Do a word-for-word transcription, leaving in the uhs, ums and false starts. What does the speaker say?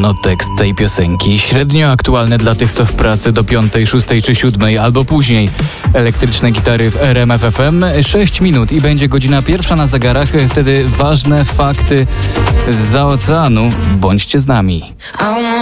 No tekst tej piosenki średnio aktualny dla tych, co w pracy do piątej, szóstej czy siódmej albo później. Elektryczne gitary w R M F F M. sześć minut i będzie godzina pierwsza na zegarach. Wtedy ważne fakty zza oceanu. Bądźcie z nami.